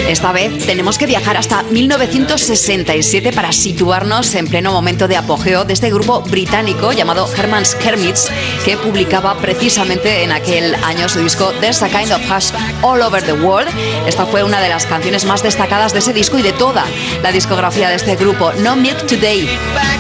Esta vez tenemos que viajar hasta 1967 para situarnos en pleno momento de apogeo de este grupo británico llamado Herman's Hermits, que publicaba precisamente en aquel año su disco There's a Kind of Hush All Over the World. Esta fue una de las canciones más destacadas de ese disco y de toda la discografía de este grupo, No Milk Today.